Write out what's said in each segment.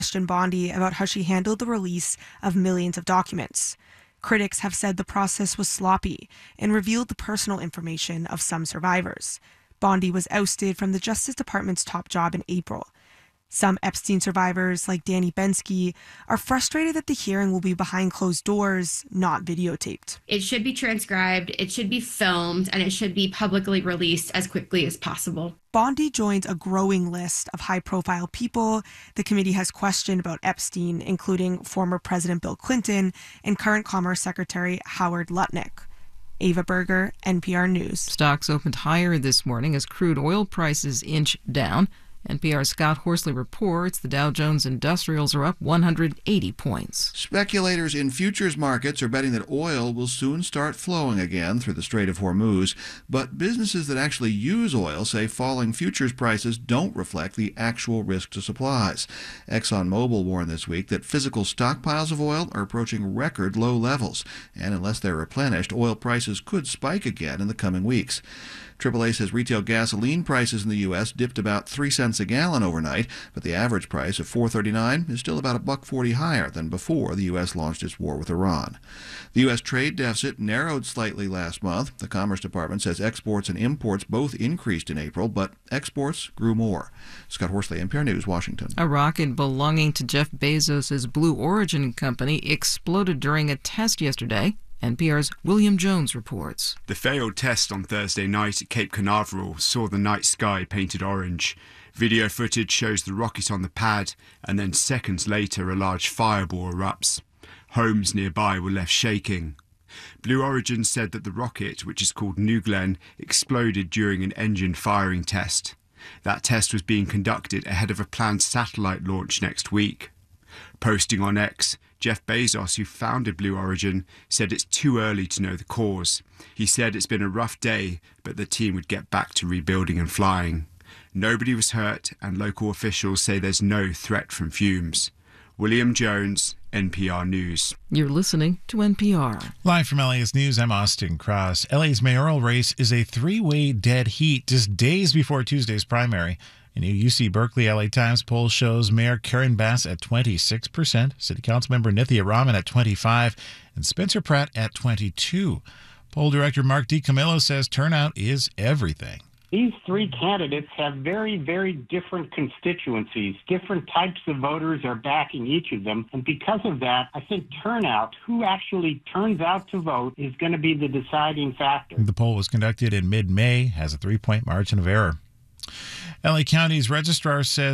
questioned Bondi about how she handled the release of millions of documents. Critics have said the process was sloppy and revealed the personal information of some survivors. Bondi was ousted from the Justice Department's top job in April. Some Epstein survivors, like Danny Bensky, are frustrated that the hearing will be behind closed doors, not videotaped. It should be transcribed, it should be filmed, and it should be publicly released as quickly as possible. Bondi joins a growing list of high-profile people the committee has questioned about Epstein, including former President Bill Clinton and current Commerce Secretary Howard Lutnick. Ava Berger, NPR News. Stocks opened higher this morning as crude oil prices inch down. NPR's Scott Horsley reports the Dow Jones Industrials are up 180 points. Speculators in futures markets are betting that oil will soon start flowing again through the Strait of Hormuz, but businesses that actually use oil say falling futures prices don't reflect the actual risk to supplies. ExxonMobil warned this week that physical stockpiles of oil are approaching record low levels, and unless they're replenished, oil prices could spike again in the coming weeks. AAA says retail gasoline prices in the U.S. dipped about 3 cents a gallon overnight, but the average price of $4.39 is still about $1.40 higher than before the U.S. launched its war with Iran. The U.S. trade deficit narrowed slightly last month. The Commerce Department says exports and imports both increased in April, but exports grew more. Scott Horsley, NPR News, Washington. A rocket belonging to Jeff Bezos' Blue Origin company exploded during a test yesterday. NPR's William Jones reports. The failed test on Thursday night at Cape Canaveral saw the night sky painted orange. Video footage shows the rocket on the pad, and then seconds later a large fireball erupts. Homes nearby were left shaking. Blue Origin said that the rocket, which is called New Glenn, exploded during an engine firing test. That test was being conducted ahead of a planned satellite launch next week. Posting on X, Jeff Bezos, who founded Blue Origin, said it's too early to know the cause. He said it's been a rough day, but the team would get back to rebuilding and flying. Nobody was hurt, and local officials say there's no threat from fumes. William Jones, NPR News. You're listening to NPR. Live from LA's News, I'm Austin Cross. LA's mayoral race is a three-way dead heat just days before Tuesday's primary. A new UC Berkeley LA Times poll shows Mayor Karen Bass at 26%, City Council member Nithya Raman at 25%, and Spencer Pratt at 22%. Poll director Mark DiCamillo says turnout is everything. These three candidates have very, very different constituencies. Different types of voters are backing each of them. And because of that, I think turnout, who actually turns out to vote, is going to be the deciding factor. The poll was conducted in mid-May, has a 3-point margin of error. LA County's registrar says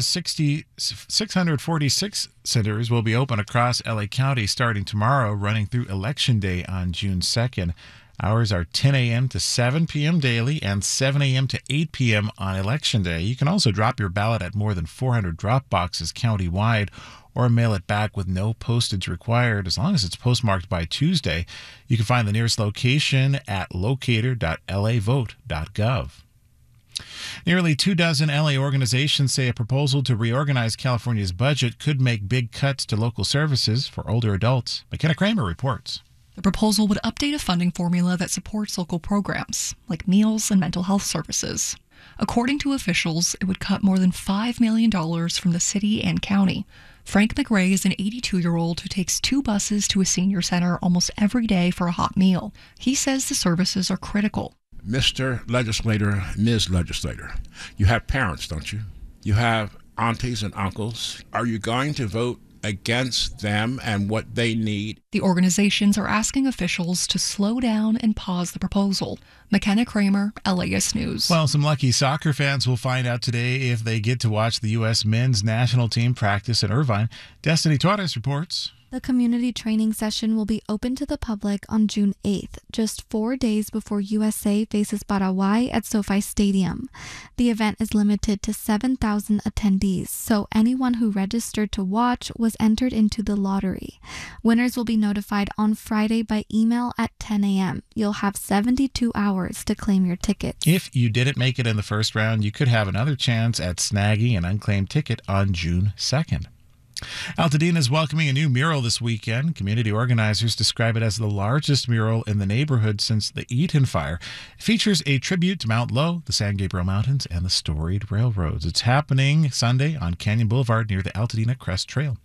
646 centers will be open across LA County starting tomorrow, running through Election Day on June 2nd. Hours are 10 a.m. to 7 p.m. daily and 7 a.m. to 8 p.m. on Election Day. You can also drop your ballot at more than 400 drop boxes countywide or mail it back with no postage required as long as it's postmarked by Tuesday. You can find the nearest location at locator.lavote.gov. Nearly 24 LA organizations say a proposal to reorganize California's budget could make big cuts to local services for older adults. McKenna Kramer reports. The proposal would update a funding formula that supports local programs, like meals and mental health services. According to officials, it would cut more than $5 million from the city and county. Frank McRae is an 82-year-old who takes 2 buses to a senior center almost every day for a hot meal. He says the services are critical. Mr. Legislator, Ms. Legislator, you have parents, don't you? You have aunties and uncles. Are you going to vote against them and what they need? The organizations are asking officials to slow down and pause the proposal. McKenna Kramer, LAist News. Well, some lucky soccer fans will find out today if they get to watch the U.S. men's national team practice in Irvine. Destiny Torres reports. The community training session will be open to the public on June 8th, just 4 days before USA faces Paraguay at SoFi Stadium. The event is limited to 7,000 attendees, so anyone who registered to watch was entered into the lottery. Winners will be notified on Friday by email at 10 a.m. You'll have 72 hours to claim your ticket. If you didn't make it in the first round, you could have another chance at snagging an unclaimed ticket on June 2nd. Altadena is welcoming a new mural this weekend. Community organizers describe it as the largest mural in the neighborhood since the Eaton fire. It features a tribute to Mount Lowe, the San Gabriel Mountains, and the storied railroads. It's happening Sunday on Canyon Boulevard near the Altadena Crest Trail.